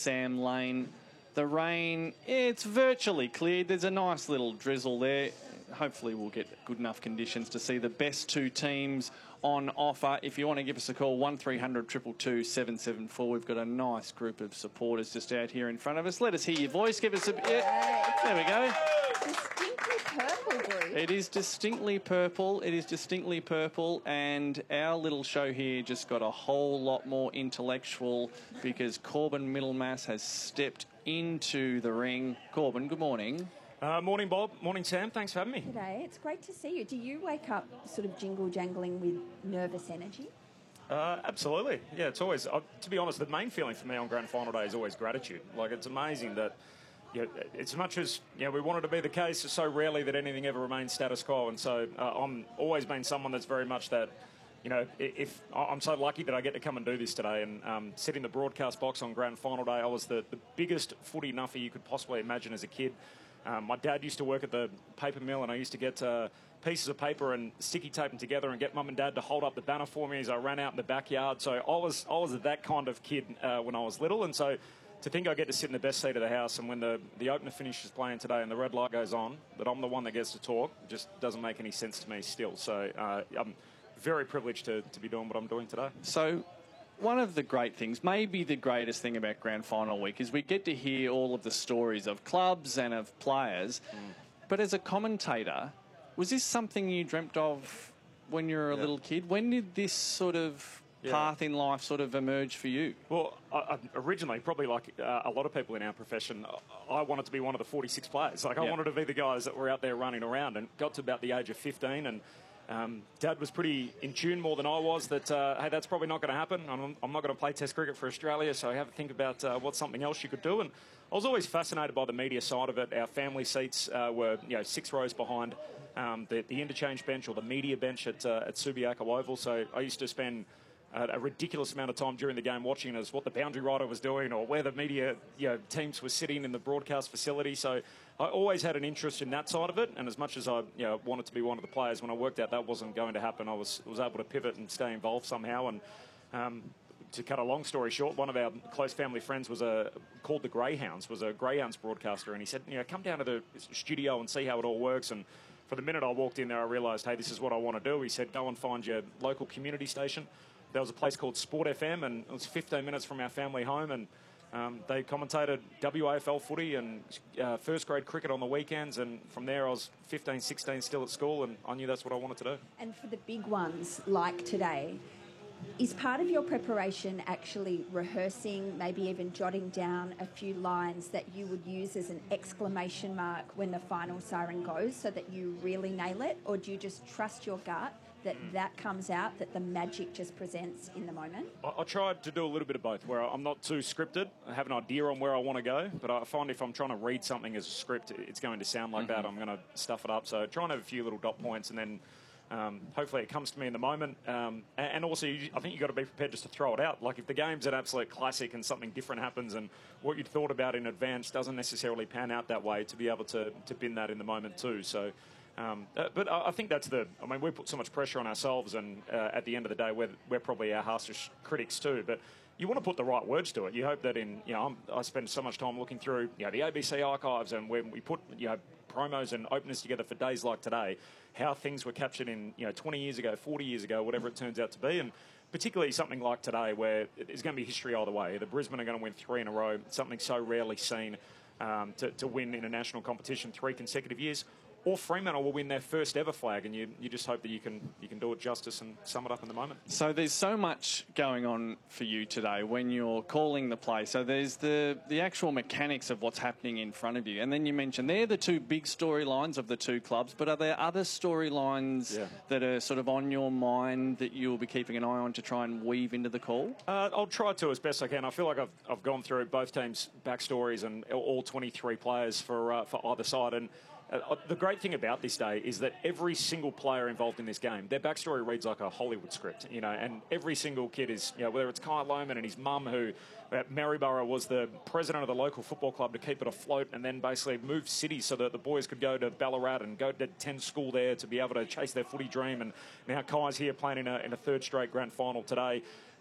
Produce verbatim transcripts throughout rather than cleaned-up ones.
Sam Lane. The rain, it's virtually cleared. There's a nice little drizzle there. Hopefully we'll get good enough conditions to see the best two teams on offer. If you want to give us a call, one three hundred two two two seven seven four. We've got a nice group of supporters just out here in front of us. Let us hear your voice. Give us a... Yeah, there we go. Distinctly purple, Bruce. It is distinctly purple. It is distinctly purple. And our little show here just got a whole lot more intellectual because Corbin Middlemass has stepped into the ring. Corbin, good morning. Uh, morning, Bob. Morning, Sam. Thanks for having me. G'day. It's great to see you. Do you wake up sort of jingle-jangling with nervous energy? Uh, absolutely. Yeah, it's always, uh, to be honest, the main feeling for me on Grand Final Day is always gratitude. Like, it's amazing that, you know, it's as much as, you know, we want it to be the case, it's so rarely that anything ever remains status quo. And so uh, I'm always been someone that's very much that, you know, if I'm so lucky that I get to come and do this today and um, sit in the broadcast box on Grand Final Day. I was the, the biggest footy nuffy you could possibly imagine as a kid. Um, my dad used to work at the paper mill, and I used to get uh, pieces of paper and sticky tape them together and get mum and dad to hold up the banner for me as I ran out in the backyard. So I was I was that kind of kid uh, when I was little, and so to think I get to sit in the best seat of the house, and when the, the opener finishes playing today and the red light goes on, that I'm the one that gets to talk, just doesn't make any sense to me still. So uh, I'm very privileged to, to be doing what I'm doing today. So one of the great things, maybe the greatest thing about Grand Final Week is we get to hear all of the stories of clubs and of players. Mm. But as a commentator, was this something you dreamt of when you were a yeah. little kid? When did this sort of yeah. path in life sort of emerge for you? Well, I, I originally, probably like uh, a lot of people in our profession, I wanted to be one of the forty-six players. Like, I yeah. wanted to be the guys that were out there running around, and got to about the age of fifteen, and Um, Dad was pretty in tune more than I was that, uh, hey, that's probably not going to happen. I'm, I'm not going to play Test cricket for Australia, so I have to think about uh, what's something else you could do. And I was always fascinated by the media side of it. Our family seats uh, were, you know, six rows behind um, the, the interchange bench or the media bench at, uh, at Subiaco Oval. So I used to spend uh, a ridiculous amount of time during the game watching as what the boundary rider was doing or where the media, you know, teams were sitting in the broadcast facility. So I always had an interest in that side of it, and as much as I you know, wanted to be one of the players, when I worked out that wasn't going to happen, I was was able to pivot and stay involved somehow. And um, to cut a long story short, one of our close family friends was a called the Greyhounds, was a Greyhounds broadcaster, and he said, you know, come down to the studio and see how it all works. And for the minute I walked in there, I realised, hey, this is what I want to do. He said, go and find your local community station. There was a place called Sport F M, and it was fifteen minutes from our family home, and Um, they commentated W A F L footy and uh, first grade cricket on the weekends, and from there I was fifteen, sixteen still at school, and I knew that's what I wanted to do. And for the big ones like today, is part of your preparation actually rehearsing, maybe even jotting down a few lines that you would use as an exclamation mark when the final siren goes so that you really nail it? Or do you just trust your gut that that comes out, that the magic just presents in the moment? I, I tried to do a little bit of both, where I'm not too scripted. I have an idea on where I want to go, but I find if I'm trying to read something as a script, it's going to sound like mm-hmm. that. I'm going to stuff it up. So trying to have a few little dot points, and then um, hopefully it comes to me in the moment. Um, and, and also, you, I think you've got to be prepared just to throw it out. Like, if the game's an absolute classic and something different happens and what you'd thought about in advance doesn't necessarily pan out that way, to be able to, to bin that in the moment too. So. Um, uh, but I think that's the... I mean, we put so much pressure on ourselves, and uh, at the end of the day, we're, we're probably our harshest critics too. But you want to put the right words to it. You hope that in... You know, I'm, I spend so much time looking through, you know, the A B C archives, and when we put, you know, promos and openers together for days like today, how things were captured in, you know, twenty years ago, forty years ago, whatever it turns out to be. And particularly something like today, where there's going to be history either way. The Brisbane are going to win three in a row, something so rarely seen um, to, to win in a national competition three consecutive years. Or Fremantle will win their first ever flag, and you, you just hope that you can you can do it justice and sum it up in the moment. So there's so much going on for you today when you're calling the play. So there's the, the actual mechanics of what's happening in front of you. And then you mentioned they're the two big storylines of the two clubs, but are there other storylines yeah. that are sort of on your mind that you'll be keeping an eye on to try and weave into the call? Uh, I'll try to as best I can. I feel like I've, I've gone through both teams' backstories and all twenty-three players for, uh, for either side. And Uh, the great thing about this day is that every single player involved in this game, their backstory reads like a Hollywood script, you know, and every single kid is, you know, whether it's Kai Lohman and his mum, who at Maryborough was the president of the local football club to keep it afloat, and then basically moved cities so that the boys could go to Ballarat and go to ten school there to be able to chase their footy dream. And now Kai's here playing in a, in a third straight grand final today.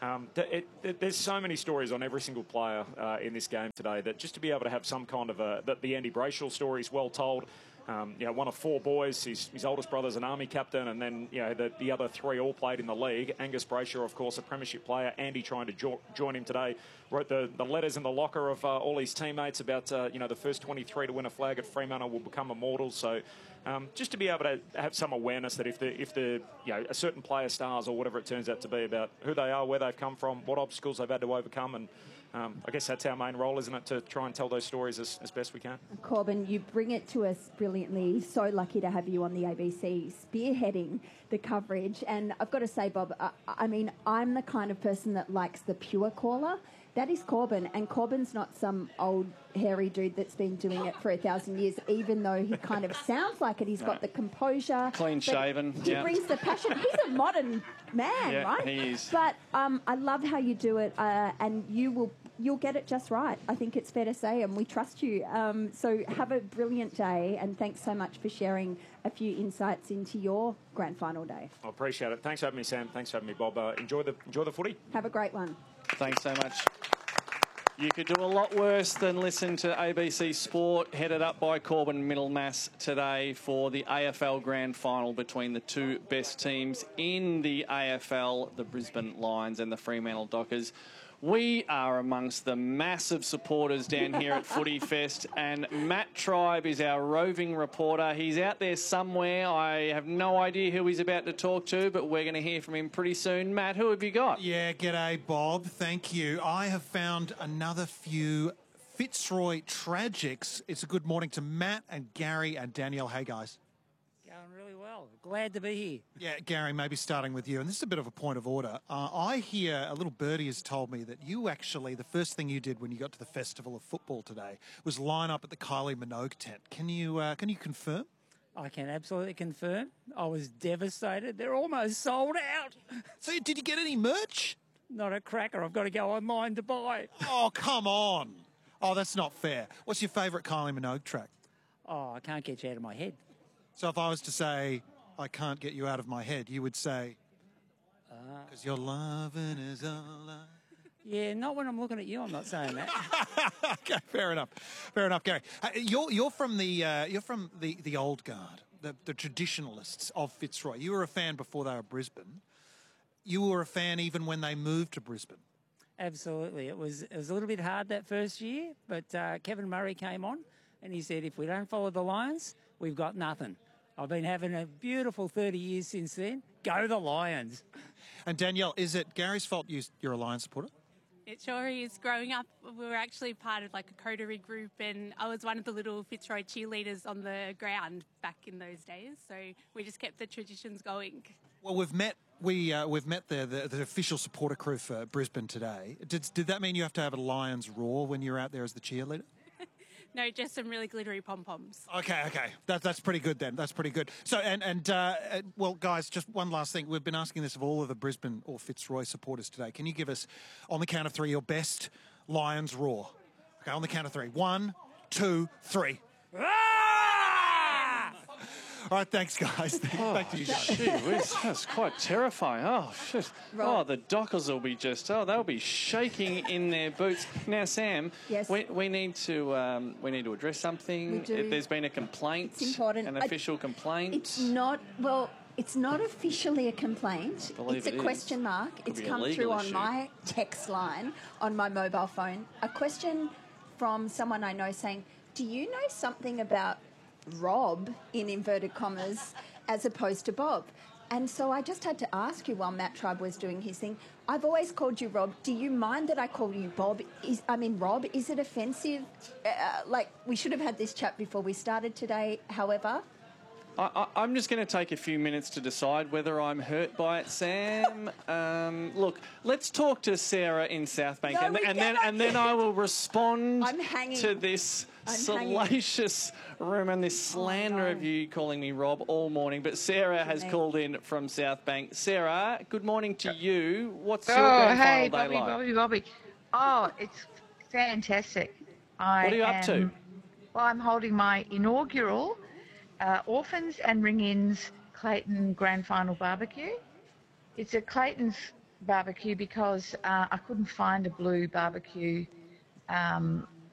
Um, th- it, th- there's so many stories on every single player uh, in this game today that just to be able to have some kind of a... The, the Andy Brayshaw story is well told. Um, you know, one of four boys. His, his oldest brother's an Army captain, and then you know the, the other three all played in the league. Angus Brayshaw, of course, a premiership player. Andy trying to jo- join him today. Wrote the, the letters in the locker of uh, all his teammates about uh, you know the first twenty-three to win a flag at Fremantle will become immortals. So um, just to be able to have some awareness that if the if the you know a certain player stars or whatever it turns out to be about who they are, where they've come from, what obstacles they've had to overcome, and Um, I guess that's our main role, isn't it, to try and tell those stories as, as best we can. Corbin, you bring it to us brilliantly. So lucky to have you on the A B C spearheading the coverage. And I've got to say, Bob, I, I mean, I'm the kind of person that likes the pure caller. That is Corbin, and Corbin's not some old hairy dude that's been doing it for a thousand years, even though he kind of sounds like it. He's no. got the composure. Clean shaven. He yeah. brings the passion. He's a modern man, yeah, right? he is. But um, I love how you do it, uh, and you will... You'll get it just right. I think it's fair to say, and we trust you. Um, so have a brilliant day, and thanks so much for sharing a few insights into your grand final day. I appreciate it. Thanks for having me, Sam. Thanks for having me, Bob. Uh, enjoy the enjoy the footy. Have a great one. Thanks so much. You could do a lot worse than listen to A B C Sport, headed up by Corbin Middlemass today for the A F L Grand Final between the two best teams in the A F L, the Brisbane Lions and the Fremantle Dockers. We are amongst the massive supporters down here at Footy Fest, and Matt Tribe is our roving reporter. He's out there somewhere. I have no idea who he's about to talk to, but we're going to hear from him pretty soon. Matt, who have you got? Yeah, g'day, Bob. Thank you. I have found another few Fitzroy tragics. It's a good morning to Matt and Gary and Danielle. Hey, guys. Going really well. Glad to be here. Yeah, Gary, maybe starting with you, and this is a bit of a point of order. Uh, I hear a little birdie has told me that you actually, the first thing you did when you got to the Festival of Football today was line up at the Kylie Minogue tent. Can you uh, can you confirm? I can absolutely confirm. I was devastated. They're almost sold out. So did you get any merch? Not a cracker. I've got to go online to buy. Oh, come on. Oh, that's not fair. What's your favourite Kylie Minogue track? Oh, I can't get you out of my head. So if I was to say, I can't get you out of my head, you would say, because uh, your loving is all I... Yeah, not when I'm looking at you, I'm not saying that. Okay, fair enough. Fair enough, Gary. Uh, you're, you're from the uh, you're from the, the old guard, the, the traditionalists of Fitzroy. You were a fan before they were Brisbane. You were a fan even when they moved to Brisbane. Absolutely. It was, it was a little bit hard that first year, but uh, Kevin Murray came on and he said, if we don't follow the Lions, we've got nothing. I've been having a beautiful thirty years since then. Go the Lions. And Danielle, is it Gary's fault you, you're a Lions supporter? It sure is. Growing up, we were actually part of like a coterie group, and I was one of the little Fitzroy cheerleaders on the ground back in those days. So we just kept the traditions going. Well, we've met we uh, we've met the, the the official supporter crew for Brisbane today. Did did that mean you have to have a Lions roar when you're out there as the cheerleader? No, just some really glittery pom-poms. Okay, okay. That, that's pretty good then. That's pretty good. So, and, and uh, well, guys, just one last thing. We've been asking this of all of the Brisbane or Fitzroy supporters today. Can you give us, on the count of three, your best Lions roar? Okay, on the count of three. One, two, three. All right, thanks, guys. Oh, back to you guys. Gee whiz, that's quite terrifying. Oh, shit. Right. Oh, the Dockers will be just, oh, they'll be shaking in their boots. Now, Sam, yes. we, we need to um, we need to address something. We do. There's been a complaint. It's important. An official I, complaint. It's not, well, it's not officially a complaint. It's a it question is. mark. Could it's be a come legal through on issue. my text line, on my mobile phone. A question from someone I know saying, do you know something about Rob, in inverted commas, as opposed to Bob? And so I just had to ask you while Matt Tribe was doing his thing, I've always called you Rob. Do you mind that I call you Bob? Is, I mean, Rob, is it offensive? Uh, like, we should have had this chat before we started today, however. I, I, I'm just going to take a few minutes to decide whether I'm hurt by it, Sam. um, look, let's talk to Sarah in South Bank, No, and, we and then cannot and then I will respond I'm hanging. to this I'm salacious rumour and this slander no. of you calling me Rob all morning. But Sarah has me. called in from South Bank. Sarah, good morning to you. What's your Oh, grand hey, final day Bobby, like? Bobby, Bobby. Oh, it's fantastic. I What are you am, up to? Well, I'm holding my inaugural uh, Orphans and Ring-Ins Clayton Grand Final Barbecue. It's at Clayton's barbecue because uh, I couldn't find a blue barbecue um,